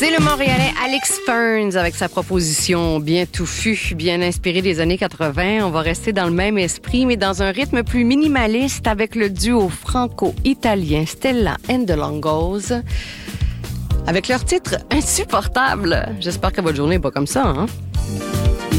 C'est le Montréalais Alex Ferns avec sa proposition bien touffue, bien inspirée des années 80. On va rester dans le même esprit, mais dans un rythme plus minimaliste avec le duo franco-italien Stella and the Longos. Avec leur titre insupportable. J'espère que votre journée n'est pas comme ça, hein?